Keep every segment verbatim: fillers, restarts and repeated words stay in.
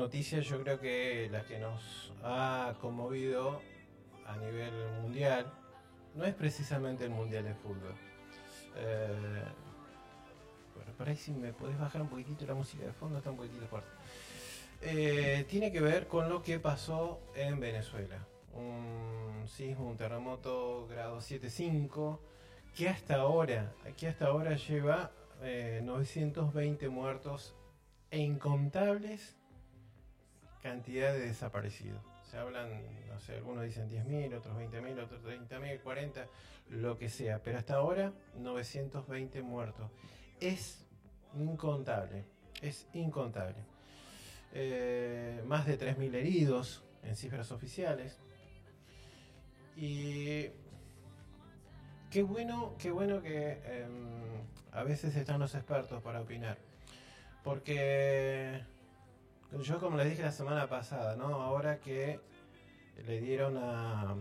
noticia, yo creo que la que nos ha conmovido a nivel mundial no es precisamente el mundial de fútbol. Eh, bueno, por ahí si me podés bajar un poquitito la música de fondo, está un poquitito fuerte. Eh, tiene que ver con lo que pasó en Venezuela. Un sismo, un terremoto grado siete punto cinco que hasta ahora, que hasta ahora lleva eh, novecientos veinte muertos e incontables cantidad de desaparecidos. Se hablan, no sé, algunos dicen diez mil, otros veinte mil, otros treinta mil, cuarenta, lo que sea, pero hasta ahora novecientos veinte muertos. Es incontable, es incontable. Eh, más de tres mil heridos en cifras oficiales. Y qué bueno, qué bueno que eh, a veces están los expertos para opinar. Porque yo, como les dije la semana pasada, ¿no? Ahora que le dieron a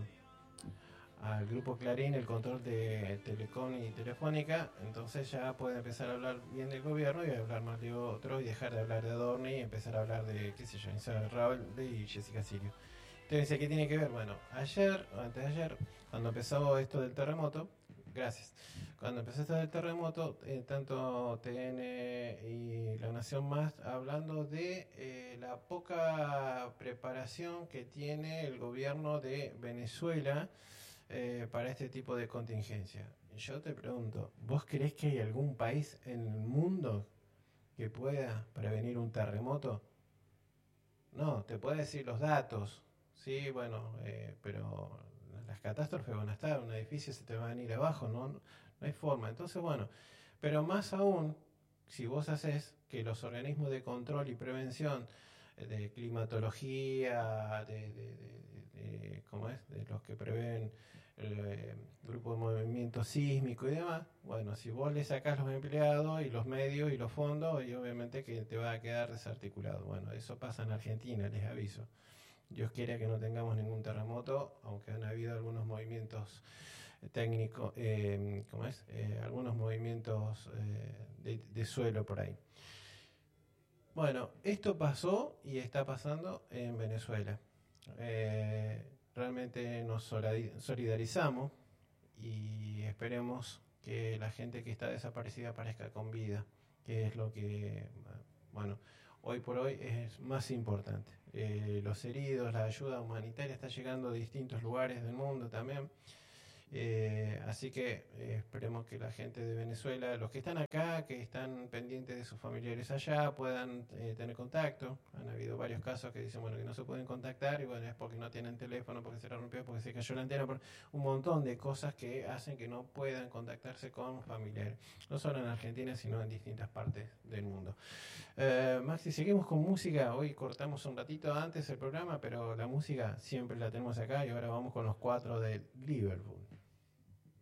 al grupo Clarín el control de Telecom y Telefónica, entonces ya puede empezar a hablar bien del gobierno y hablar más de otro y dejar de hablar de Adorni y empezar a hablar de, qué sé yo, Isabel Ravalde y Jessica Sirio. Entonces, ¿qué tiene que ver? Bueno, ayer, o antes de ayer, cuando empezó esto del terremoto, gracias, cuando empezó esto del terremoto, eh, tanto T N y La Nación Más hablando de eh, la poca preparación que tiene el gobierno de Venezuela eh, para este tipo de contingencia. Yo te pregunto, ¿vos creés que hay algún país en el mundo que pueda prevenir un terremoto? No, te puedo decir los datos, sí, bueno, eh, pero las catástrofes van a estar, un edificio se te va a venir abajo, no, no hay forma. Entonces, bueno, pero más aún, si vos haces que los organismos de control y prevención eh, de climatología, de, de, de, de, ¿cómo es? De los que prevén el eh, grupo de movimiento sísmico y demás, bueno, si vos le sacás los empleados y los medios y los fondos, y obviamente que te va a quedar desarticulado. Bueno, eso pasa en Argentina, les aviso. Dios quiera que no tengamos ningún terremoto, aunque han habido algunos movimientos técnicos, eh, ¿cómo es? Eh, algunos movimientos eh, de, de suelo por ahí. Bueno, esto pasó y está pasando en Venezuela. Eh, realmente nos solidarizamos y esperemos que la gente que está desaparecida aparezca con vida, que es lo que, bueno, hoy por hoy es más importante. Eh, los heridos, la ayuda humanitaria está llegando a distintos lugares del mundo también. Eh, así que eh, esperemos que la gente de Venezuela, los que están acá, que están pendientes de sus familiares allá, puedan eh, tener contacto. Han habido varios casos que dicen bueno que no se pueden contactar y bueno es porque no tienen teléfono, porque se le rompió, porque se cayó la antena, por un montón de cosas que hacen que no puedan contactarse con familiares, no solo en Argentina sino en distintas partes del mundo. Eh, Maxi, seguimos con música. Hoy cortamos un ratito antes el programa, pero la música siempre la tenemos acá y ahora vamos con los cuatro de Liverpool.